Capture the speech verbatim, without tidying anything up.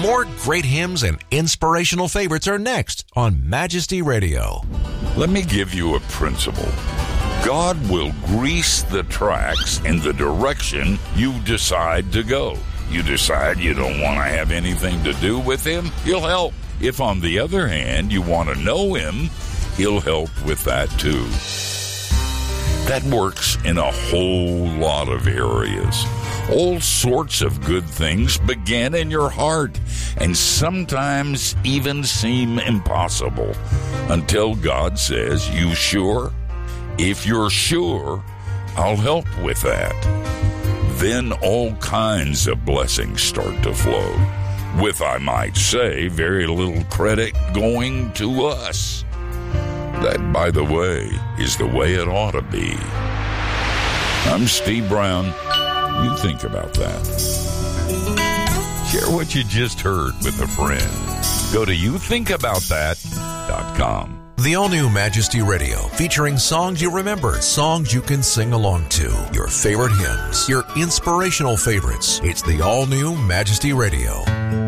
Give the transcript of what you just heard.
More great hymns and inspirational favorites are next on Majesty Radio. Let me give you a principle. God will grease the tracks in the direction you decide to go. You decide you don't want to have anything to do with Him, He'll help. If, on the other hand, you want to know Him, He'll help with that too. That works in a whole lot of areas. All sorts of good things begin in your heart and sometimes even seem impossible until God says, "You sure?" If you're sure, I'll help with that. Then all kinds of blessings start to flow, with, I might say, very little credit going to us. That, by the way, is the way it ought to be. I'm Steve Brown. You think about that. Share what you just heard with a friend. Go to you think about that dot com. The all-new Majesty Radio, featuring songs you remember, songs you can sing along to, your favorite hymns, your inspirational favorites. It's the all-new Majesty Radio.